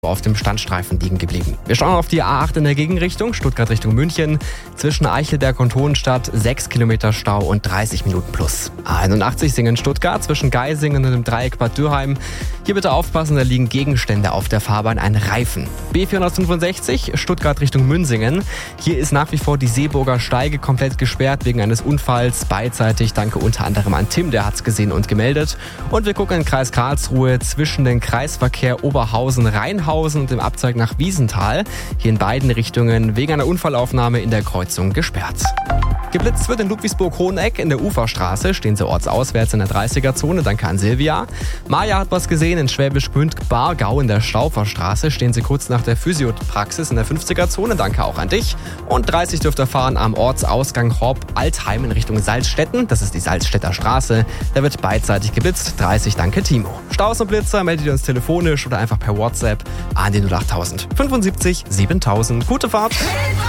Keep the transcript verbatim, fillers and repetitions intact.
auf dem Standstreifen liegen geblieben. Wir schauen auf die A acht in der Gegenrichtung, Stuttgart Richtung München. Zwischen Eichelberg und Hohenstadt sechs Kilometer Stau und dreißig Minuten plus. A einundachtzig Singen-Stuttgart zwischen Geisingen und dem Dreieck Bad Dürheim. Hier bitte aufpassen, da liegen Gegenstände auf der Fahrbahn, ein Reifen. B vierhundertfünfundsechzig Stuttgart Richtung Münsingen. Hier ist nach wie vor die Seeburger Steige komplett gesperrt wegen eines Unfalls. Beidseitig danke unter anderem an Tim, der hat's gesehen und gemeldet. Und wir gucken in den Kreis Karlsruhe zwischen den Kreisverkehr Oberhausen-Rheinhausen und dem Abzweig nach Wiesenthal. Hier in beiden Richtungen wegen einer Unfallaufnahme in der Kreuzung gesperrt. Geblitzt wird in Ludwigsburg-Hoheneck in der Uferstraße. Stehen sie ortsauswärts in der dreißiger-Zone. Danke an Silvia. Maja hat was gesehen in Schwäbisch Gmünd-Bargau in der Stauferstraße. Stehen sie kurz nach der Physiopraxis in der fünfziger-Zone. Danke auch an dich. Und dreißig dürft ihr fahren am Ortsausgang Horb-Altheim in Richtung Salzstetten. Das ist die Salzstädter Straße. Da wird beidseitig geblitzt. dreißig, danke Timo. Staus und Blitzer meldet ihr uns telefonisch oder einfach per WhatsApp an die null acht null null fünfundsiebzig siebentausend. Gute Fahrt!